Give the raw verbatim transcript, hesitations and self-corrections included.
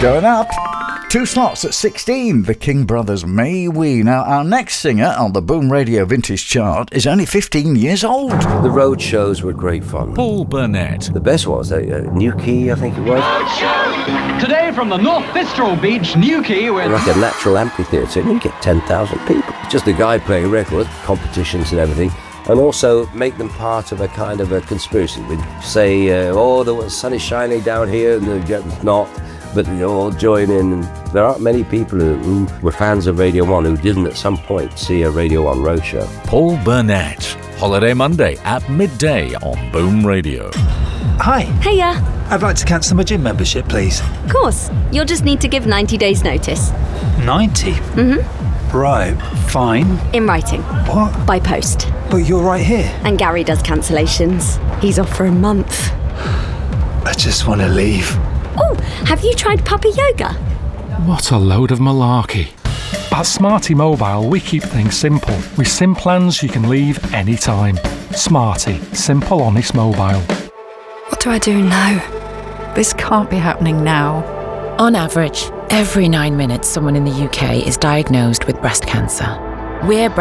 Going up. Two slots at sixteen, the King Brothers May We. Now, our next singer on the Boom Radio Vintage Chart is only fifteen years old. The road shows were great fun. Paul Burnett. The best was uh, uh, Newquay, I think it was. Today from the North Bistro Beach, Newquay, with like a natural amphitheatre, and you get ten thousand people. Just a guy playing records, competitions and everything, and also make them part of a kind of a conspiracy. We'd say, uh, oh, the sun is shining down here, and it's not. But they all join in, and there aren't many people who, who were fans of Radio one who didn't at some point see a Radio one roadshow. Paul Burnett. Holiday Monday at midday on Boom Radio. Hi. Hiya. I'd like to cancel my gym membership, please. Of course. You'll just need to give ninety days notice. ninety? Mm-hmm. Right, fine. In writing. What? By post. But you're right here. And Gary does cancellations. He's off for a month. I just want to leave. Oh, have you tried puppy yoga? What a load of malarkey. At Smarty Mobile, we keep things simple. With SIM plans you can leave anytime. Smarty. Simple, honest mobile. What do I do now? This can't be happening now. On average, every nine minutes someone in the U K is diagnosed with breast cancer. We're